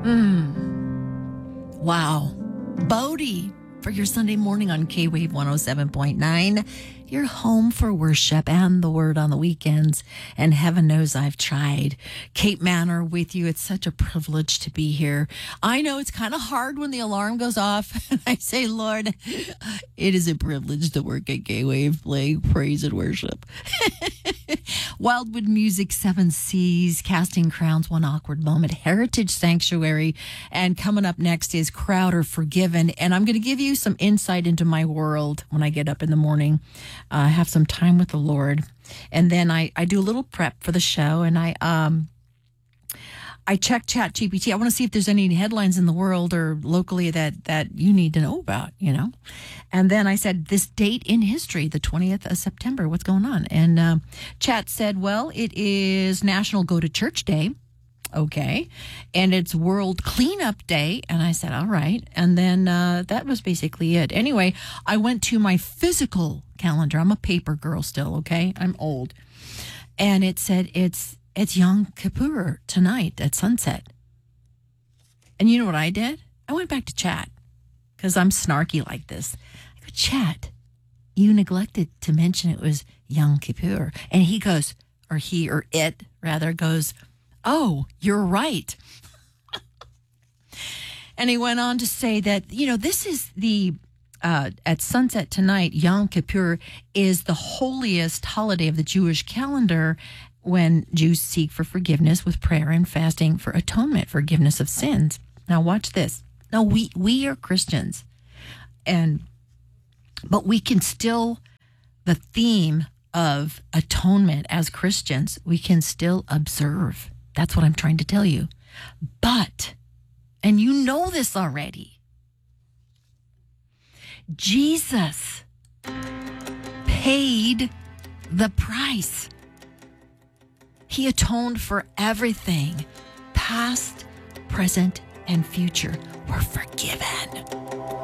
Wow. Bodie for your Sunday morning on K-Wave 107.9. Your home for worship and the word on the weekends. And heaven knows I've tried. Kate Manor with you. It's such a privilege to be here. I know it's kind of hard when the alarm goes off. And I say, Lord, it is a privilege to work at K-Wave playing praise and worship. Wildwood Music, Seven Seas, Casting Crowns, One Awkward Moment, Heritage Sanctuary. And coming up next is Crowder Forgiven. And I'm going to give you some insight into my world when I get up in the morning. I have some time with the Lord. And then I do a little prep for the show, and I check ChatGPT. I want to see if there's any headlines in the world or locally that you need to know about, you know. And then I said, this date in history, the 20th of September, what's going on? And Chat said, well, it is National Go to Church Day. Okay. And it's World Cleanup Day. And I said, all right. And then that was basically it. Anyway, I went to my physical calendar. I'm a paper girl still, okay? I'm old. And it said it's Yom Kippur tonight at sunset. And you know what I did? I went back to Chat because I'm snarky like this. I go, Chat, you neglected to mention it was Yom Kippur. And he goes, or he or it rather goes, oh, you're right. And he went on to say that, you know, this is the, at sunset tonight, Yom Kippur is the holiest holiday of the Jewish calendar when Jews seek for forgiveness with prayer and fasting for atonement, forgiveness of sins. Now watch this. Now we are Christians, but we can still, the theme of atonement as Christians, we can still observe. That's what I'm trying to tell you. But, and you know this already, Jesus paid the price. He atoned for everything, past, present, and future. We're forgiven.